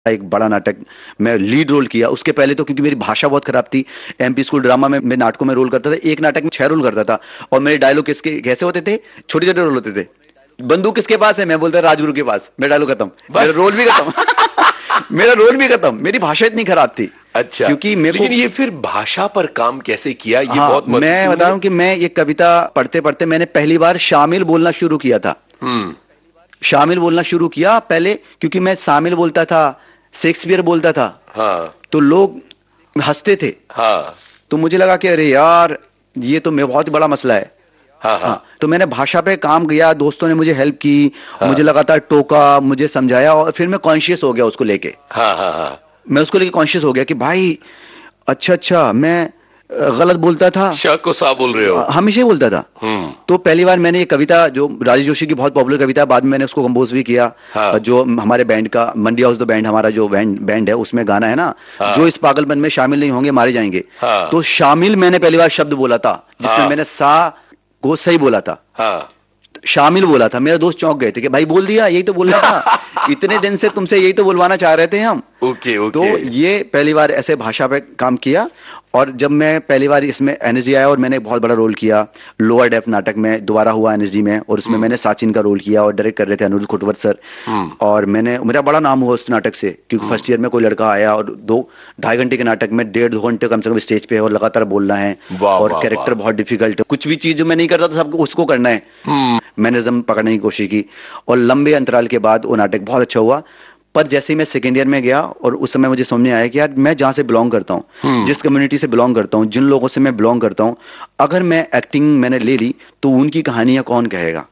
एक बड़ा नाटक मैं लीड रोल किया। उसके पहले तो क्योंकि मेरी भाषा बहुत खराब थी, एमपी स्कूल ड्रामा में मैं नाटकों में रोल करता था, एक नाटक में 6 रोल करता था। और मेरे डायलॉग किसके कैसे होते थे, छोटे छोटे रोल होते थे। बंदूक किसके पास है, मैं बोलता राजगुरु के पास, मेरा डायलॉग खत्म, मेरा रोल भी खत्म। मेरा रोल भी खत्म, मेरी भाषा इतनी खराब थी। अच्छा, क्योंकि मेरे लेकिन ये फिर भाषा पर काम कैसे किया, ये बहुत मैं बता रहा हूं कि मैं ये कविता पढ़ते पढ़ते मैंने पहली बार शामिल बोलना शुरू किया था। शामिल बोलना शुरू किया पहले, क्योंकि मैं शामिल बोलता था, शेक्सपियर बोलता था। हाँ। तो लोग हंसते थे। हाँ। तो मुझे लगा कि अरे यार ये तो मैं बहुत बड़ा मसला है। हाँ। तो मैंने भाषा पे काम किया, दोस्तों ने मुझे हेल्प की। मुझे लगातार टोका, मुझे समझाया, और फिर मैं कॉन्शियस हो गया उसको लेके। मैं उसको लेके कॉन्शियस हो गया कि भाई अच्छा मैं गलत बोलता था, शक को सा बोल रहे हो, हमेशा ही बोलता था। तो पहली बार मैंने ये कविता, जो राजेश जोशी की बहुत पॉपुलर कविता, बाद में मैंने उसको कंपोज भी किया। जो हमारे बैंड का मंडी हाउस द बैंड, हमारा जो बैंड है, उसमें गाना है ना, जो इस पागलपन में शामिल नहीं होंगे मारे जाएंगे। तो शामिल मैंने पहली बार शब्द बोला था, जिसमें मैंने सा को सही बोला था, शामिल बोला था। मेरे दोस्त चौंक गए थे कि भाई बोल दिया, यही तो बोलना था, इतने दिन से तुमसे यही तो बुलवाना चाह रहे थे हम। ओके। तो ये पहली बार ऐसे भाषा पे काम किया। और जब मैं पहली बार इसमें एनएसजी आया और मैंने एक बहुत बड़ा रोल किया लोअर डेफ नाटक में, दोबारा हुआ एनएसजी में, और उसमें मैंने साचिन का रोल किया और डायरेक्ट कर रहे थे अनिरुद्ध खुटवत सर। और मेरा बड़ा नाम हुआ उस नाटक से, क्योंकि फर्स्ट ईयर में कोई लड़का आया और 2-2.5 घंटे के नाटक में 1.5-2 घंटे कम से कम स्टेज पे और लगातार बोलना है, और कैरेक्टर बहुत डिफिकल्ट है। कुछ भी चीज जो मैं नहीं करता था सबको उसको करना है, मैनरिज्म पकड़ने की कोशिश की। और लंबे अंतराल के बाद वो नाटक बहुत अच्छा हुआ। पर जैसे ही मैं सेकेंड ईयर में गया, और उस समय मुझे समझ में आया कि यार मैं जहां से बिलोंग करता हूं, जिस कम्युनिटी से बिलोंग करता हूं, जिन लोगों से मैं बिलोंग करता हूं, अगर मैं एक्टिंग मैंने ले ली तो उनकी कहानियां कौन कहेगा।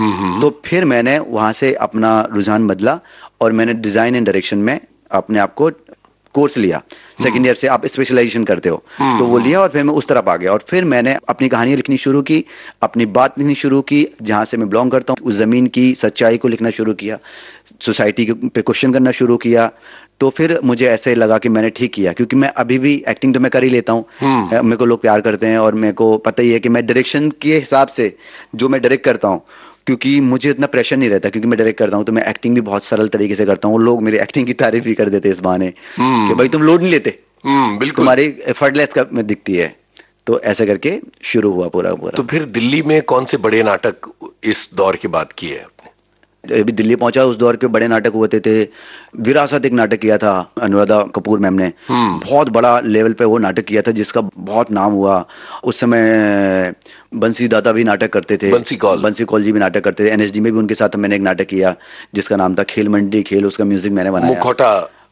तो फिर मैंने वहां से अपना रुझान बदला और मैंने डिजाइन एंड डायरेक्शन में अपने आप को कोर्स लिया। सेकेंड ईयर से आप स्पेशलाइजेशन करते हो, तो वो लिया और फिर मैं उस तरफ आ गया। और फिर मैंने अपनी कहानियां लिखनी शुरू की, अपनी बात लिखनी शुरू की, जहां से मैं बिलोंग करता हूं उस जमीन की सच्चाई को लिखना शुरू किया, सोसाइटी पे क्वेश्चन करना शुरू किया। तो फिर मुझे ऐसे लगा कि मैंने ठीक किया, क्योंकि मैं अभी भी एक्टिंग तो मैं कर ही लेता हूँ, मेरे को लोग प्यार करते हैं, और मेरे को पता ही है कि मैं डायरेक्शन के हिसाब से जो मैं डायरेक्ट करता हूँ, क्योंकि मुझे इतना प्रेशर नहीं रहता, क्योंकि मैं डायरेक्ट करता हूं तो मैं एक्टिंग भी बहुत सरल तरीके से करता हूं। लोग मेरी एक्टिंग की तारीफ भी कर देते इस बहाने कि भाई तुम लोड नहीं लेते, बिल्कुल तुम्हारी एफर्टलेस का में दिखती है। तो ऐसे करके शुरू हुआ पूरा। तो फिर दिल्ली में कौन से बड़े नाटक इस दौर की बात की है? अभी दिल्ली पहुंचा, उस दौर के बड़े नाटक होते थे। विरासत एक नाटक किया था अनुराधा कपूर मैम ने, बहुत बड़ा लेवल पे वो नाटक किया था, जिसका बहुत नाम हुआ। उस समय बंसी दादा भी नाटक करते थे, बंसी कौल जी भी नाटक करते थे। एनएसडी में भी उनके साथ मैंने एक नाटक किया जिसका नाम था खेल मंडी खेल, उसका म्यूजिक मैंने बनाया। मुखौटा।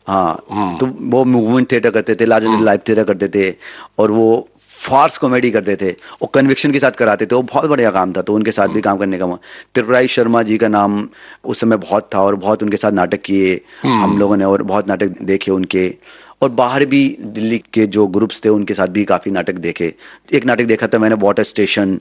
हाँ, तो वो मूवमेंट थिएटर करते थे, लार्जर लाइव थिएटर करते थे, और वो फार्स कॉमेडी करते थे, और कन्विक्शन के साथ कराते थे। वो बहुत बढ़िया काम था, तो उनके साथ भी काम करने का। त्रिपुरारी शर्मा जी का नाम उस समय बहुत था, और बहुत उनके साथ नाटक किए हम लोगों ने, और बहुत नाटक देखे उनके। और बाहर भी दिल्ली के जो ग्रुप्स थे उनके साथ भी काफी नाटक देखे। एक नाटक देखा था मैंने, वाटर स्टेशन,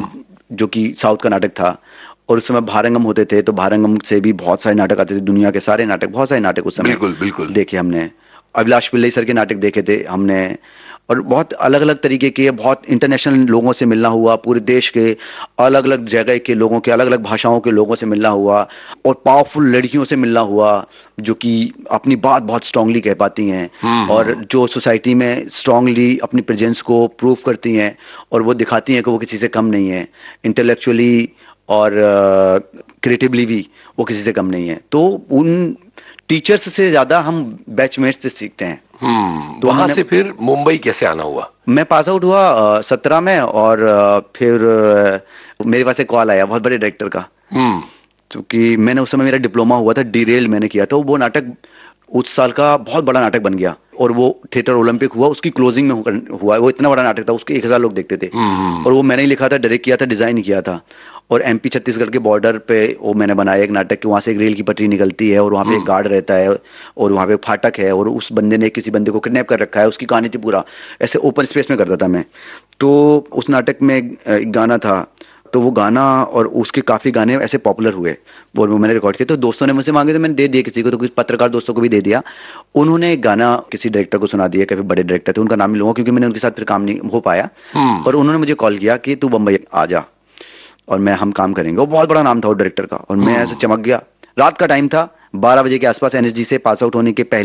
जो कि साउथ का नाटक था। और उस समय भारंगम होते थे, तो भारंगम से भी बहुत सारे नाटक आते थे, दुनिया के सारे नाटक, बहुत सारे नाटक उस समय बिल्कुल देखे हमने। अभिलाष पिल्लई सर के नाटक देखे थे हमने, और बहुत अलग अलग तरीके के, बहुत इंटरनेशनल लोगों से मिलना हुआ, पूरे देश के अलग अलग जगह के लोगों के, अलग अलग भाषाओं के लोगों से मिलना हुआ, और पावरफुल लड़कियों से मिलना हुआ जो कि अपनी बात बहुत स्ट्रांगली कह पाती हैं, और जो सोसाइटी में स्ट्रांगली अपनी प्रेजेंस को प्रूव करती हैं, और वो दिखाती हैं कि वो किसी से कम नहीं है, इंटेलेक्चुअली और क्रिएटिवली भी वो किसी से कम नहीं है। तो उन टीचर्स से ज्यादा हम बैचमेट्स से सीखते हैं। तो वहां से फिर मुंबई कैसे आना हुआ? मैं पास आउट हुआ 17 में, और फिर मेरे पास एक कॉल आया बहुत बड़े डायरेक्टर का, क्योंकि मैंने उस समय मेरा डिप्लोमा हुआ था, डीरेल मैंने किया था। वो नाटक उस साल का बहुत बड़ा नाटक बन गया, और वो थिएटर ओलंपिक हुआ, उसकी क्लोजिंग में हुआ। वो इतना बड़ा नाटक था, उसके 1000 लोग देखते थे, और वो मैंने ही लिखा था, डायरेक्ट किया था, डिजाइन किया था। और एमपी छत्तीसगढ़ के बॉर्डर पे वो मैंने बनाया एक नाटक कि वहां से एक रेल की पटरी निकलती है, और वहां पे एक गार्ड रहता है, और वहां पे एक फाटक है, और उस बंदे ने किसी बंदे को किडनैप कर रखा है, उसकी कहानी थी पूरा। ऐसे ओपन स्पेस में करता था मैं। तो उस नाटक में एक गाना था, तो वो गाना और उसके काफी गाने ऐसे पॉपुलर हुए, और वो मैंने रिकॉर्ड किया। तो दोस्तों ने मुझसे मांगे तो मैंने दे दिया किसी को, तो कुछ पत्रकार दोस्तों को भी दे दिया। उन्होंने एक गाना किसी डायरेक्टर को सुना दिया, काफी बड़े डायरेक्टर थे, उनका नाम नहीं लूंगा क्योंकि मैंने उनके साथ फिर काम नहीं हो पाया। और उन्होंने मुझे कॉल किया कि तू बम्बई आ जा और हम काम करेंगे। वो बहुत बड़ा नाम था वो डायरेक्टर का, और मैं ऐसे चमक गया। रात का टाइम था, 12 बजे के आसपास, एनएसजी से पास आउट होने के पहले